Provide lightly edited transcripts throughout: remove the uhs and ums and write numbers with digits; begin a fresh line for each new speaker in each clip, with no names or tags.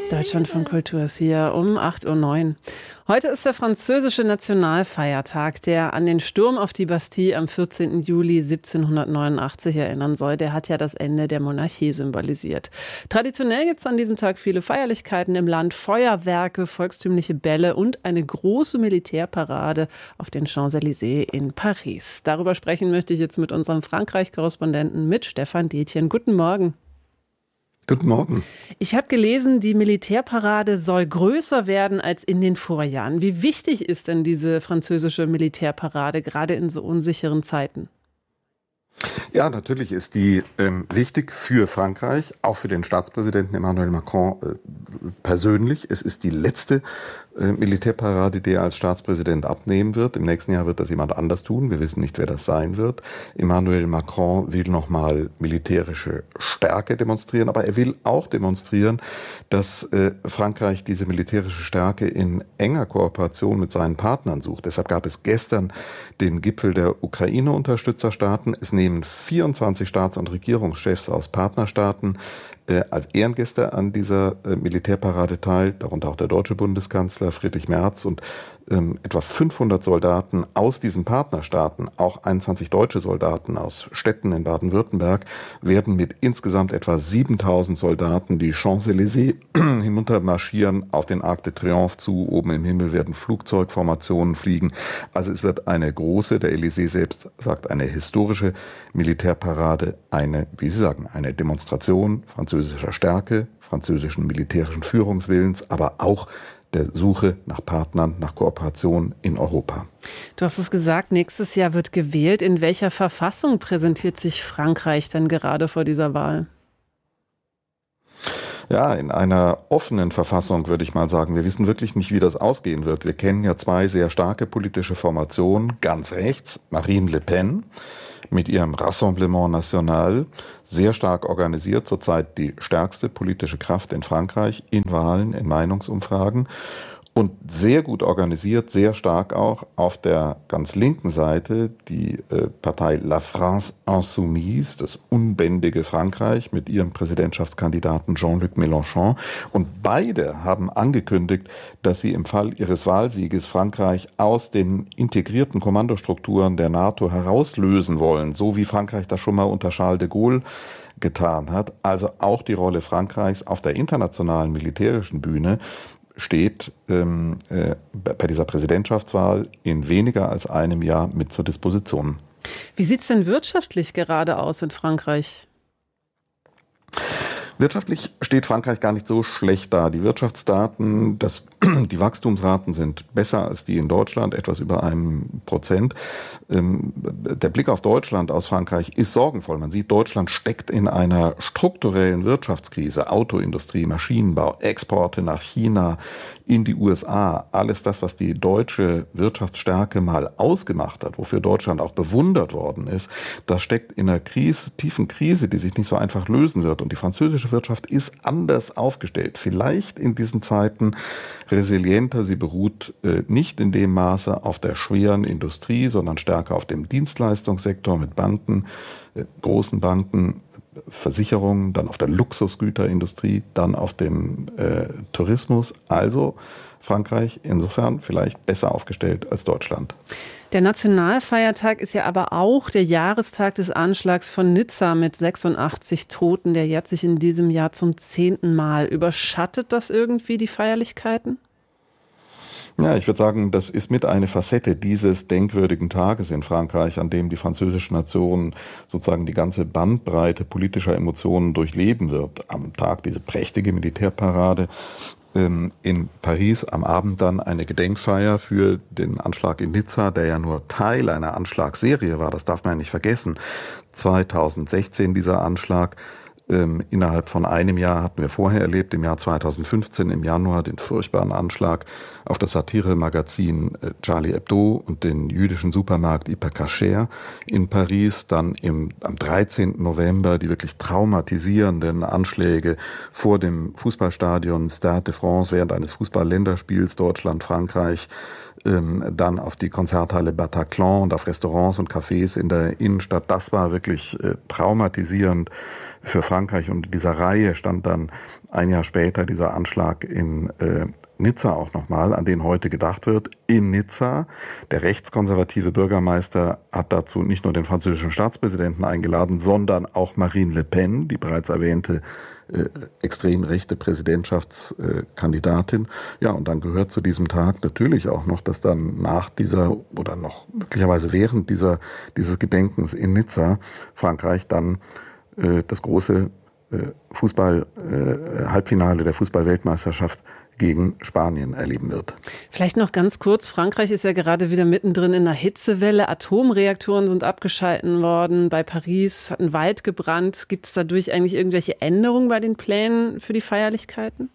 Deutschlandfunk Kultur ist hier um 8:09 Uhr. Heute ist der französische Nationalfeiertag, der an den Sturm auf die Bastille am 14. Juli 1789 erinnern soll. Der hat ja das Ende der Monarchie symbolisiert. Traditionell gibt es an diesem Tag viele Feierlichkeiten im Land, Feuerwerke, volkstümliche Bälle und eine große Militärparade auf den Champs-Élysées in Paris. Darüber sprechen möchte ich jetzt mit unserem Frankreich-Korrespondenten, mit Stefan Detjen. Guten Morgen.
Guten Morgen.
Ich habe gelesen, die Militärparade soll größer werden als in den Vorjahren. Wie wichtig ist denn diese französische Militärparade, gerade in so unsicheren Zeiten?
Ja, natürlich ist die wichtig für Frankreich, auch für den Staatspräsidenten Emmanuel Macron persönlich. Es ist die letzte Militärparade, die er als Staatspräsident abnehmen wird. Im nächsten Jahr wird das jemand anders tun. Wir wissen nicht, wer das sein wird. Emmanuel Macron will nochmal militärische Stärke demonstrieren, aber er will auch demonstrieren, dass Frankreich diese militärische Stärke in enger Kooperation mit seinen Partnern sucht. Deshalb gab es gestern den Gipfel der Ukraine-Unterstützerstaaten. Es nehmen 24 Staats- und Regierungschefs aus Partnerstaaten als Ehrengäste an dieser Militärparade teil, darunter auch der deutsche Bundeskanzler Friedrich Merz und etwa 500 Soldaten aus diesen Partnerstaaten, auch 21 deutsche Soldaten aus Städten in Baden-Württemberg, werden mit insgesamt etwa 7.000 Soldaten die Champs-Élysées hinuntermarschieren auf den Arc de Triomphe zu. Oben im Himmel werden Flugzeugformationen fliegen. Also es wird eine große, der Élysée selbst sagt, eine historische Militärparade, eine, wie Sie sagen, eine Demonstration französischer Stärke, französischen militärischen Führungswillens, aber auch der Suche nach Partnern, nach Kooperation in Europa.
Du hast es gesagt, nächstes Jahr wird gewählt. In welcher Verfassung präsentiert sich Frankreich denn gerade vor dieser Wahl?
Ja, in einer offenen Verfassung würde ich mal sagen. Wir wissen wirklich nicht, wie das ausgehen wird. Wir kennen ja zwei sehr starke politische Formationen. Ganz rechts Marine Le Pen mit ihrem Rassemblement National, sehr stark organisiert, zurzeit die stärkste politische Kraft in Frankreich, in Wahlen, in Meinungsumfragen. Und sehr gut organisiert, sehr stark auch auf der ganz linken Seite die Partei La France Insoumise, das unbändige Frankreich mit ihrem Präsidentschaftskandidaten Jean-Luc Mélenchon. Und beide haben angekündigt, dass sie im Fall ihres Wahlsieges Frankreich aus den integrierten Kommandostrukturen der NATO herauslösen wollen, so wie Frankreich das schon mal unter Charles de Gaulle getan hat. Also auch die Rolle Frankreichs auf der internationalen militärischen Bühne steht bei dieser Präsidentschaftswahl in weniger als einem Jahr mit zur Disposition.
Wie sieht es denn wirtschaftlich gerade aus in Frankreich?
Wirtschaftlich steht Frankreich gar nicht so schlecht da. Die Wirtschaftsdaten, die Wachstumsraten sind besser als die in Deutschland, etwas über 1%. Der Blick auf Deutschland aus Frankreich ist sorgenvoll. Man sieht, Deutschland steckt in einer strukturellen Wirtschaftskrise. Autoindustrie, Maschinenbau, Exporte nach China, in die USA. Alles das, was die deutsche Wirtschaftsstärke mal ausgemacht hat, wofür Deutschland auch bewundert worden ist, das steckt in einer tiefen Krise, die sich nicht so einfach lösen wird. Und die französische Wirtschaft ist anders aufgestellt. Vielleicht in diesen Zeiten resilienter. Sie beruht nicht in dem Maße auf der schweren Industrie, sondern stärker auf dem Dienstleistungssektor mit Banken, großen Banken, Versicherungen, dann auf der Luxusgüterindustrie, dann auf dem Tourismus. Also Frankreich insofern vielleicht besser aufgestellt als Deutschland.
Der Nationalfeiertag ist ja aber auch der Jahrestag des Anschlags von Nizza mit 86 Toten. Der jährt sich in diesem Jahr zum 10. Mal. Überschattet das irgendwie die Feierlichkeiten?
Ja, ich würde sagen, das ist mit eine Facette dieses denkwürdigen Tages in Frankreich, an dem die französische Nation sozusagen die ganze Bandbreite politischer Emotionen durchleben wird. Am Tag diese prächtige Militärparade in Paris, am Abend dann eine Gedenkfeier für den Anschlag in Nizza, der ja nur Teil einer Anschlagsserie war, das darf man ja nicht vergessen. 2016 dieser Anschlag. Innerhalb von einem Jahr hatten wir vorher erlebt, im Jahr 2015 im Januar den furchtbaren Anschlag auf das Satire-Magazin Charlie Hebdo und den jüdischen Supermarkt Hyper in Paris. Dann am 13. November die wirklich traumatisierenden Anschläge vor dem Fußballstadion Stade de France während eines Fußball-Länderspiels Deutschland-Frankreich. dann auf die Konzerthalle Bataclan und auf Restaurants und Cafés in der Innenstadt. Das war wirklich traumatisierend für Frankreich. Und in dieser Reihe stand dann ein Jahr später dieser Anschlag in Nizza auch nochmal, an den heute gedacht wird, in Nizza. Der rechtskonservative Bürgermeister hat dazu nicht nur den französischen Staatspräsidenten eingeladen, sondern auch Marine Le Pen, die bereits erwähnte extrem rechte Präsidentschaftskandidatin. Ja, und dann gehört zu diesem Tag natürlich auch noch, dass dann nach dieser oder noch möglicherweise während dieses Gedenkens in Nizza Frankreich dann das große Halbfinale der Fußball-Weltmeisterschaft gegen Spanien erleben wird.
Vielleicht noch ganz kurz, Frankreich ist ja gerade wieder mittendrin in einer Hitzewelle. Atomreaktoren sind abgeschalten worden. Bei Paris hat ein Wald gebrannt. Gibt es dadurch eigentlich irgendwelche Änderungen bei den Plänen für die Feierlichkeiten?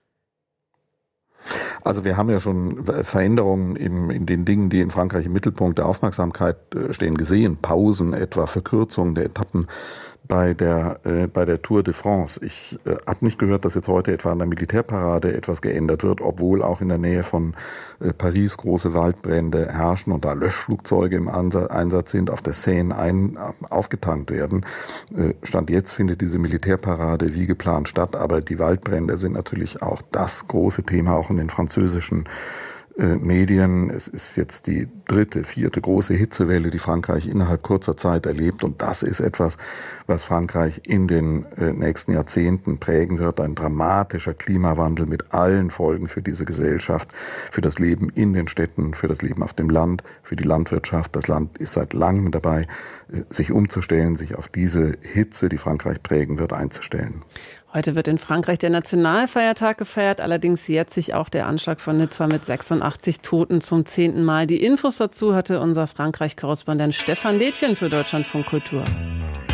Also wir haben ja schon Veränderungen in den Dingen, die in Frankreich im Mittelpunkt der Aufmerksamkeit stehen, gesehen. Pausen, etwa Verkürzungen der Etappen bei der Tour de France. Ich habe nicht gehört, dass jetzt heute etwa an der Militärparade etwas geändert wird, obwohl auch in der Nähe von Paris große Waldbrände herrschen und da Löschflugzeuge im Einsatz sind, auf der Seine aufgetankt werden. Stand jetzt findet diese Militärparade wie geplant statt, aber die Waldbrände sind natürlich auch das große Thema, auch in den französischen Medien. Es ist jetzt die 3., 4. große Hitzewelle, die Frankreich innerhalb kurzer Zeit erlebt. Und das ist etwas, was Frankreich in den nächsten Jahrzehnten prägen wird. Ein dramatischer Klimawandel mit allen Folgen für diese Gesellschaft, für das Leben in den Städten, für das Leben auf dem Land, für die Landwirtschaft. Das Land ist seit langem dabei, sich umzustellen, sich auf diese Hitze, die Frankreich prägen wird, einzustellen.
Heute wird in Frankreich der Nationalfeiertag gefeiert, allerdings jährt sich auch der Anschlag von Nizza mit 86 Toten zum 10. Mal. Die Infos dazu hatte unser Frankreich-Korrespondent Stefan Detjen für Deutschlandfunk Kultur.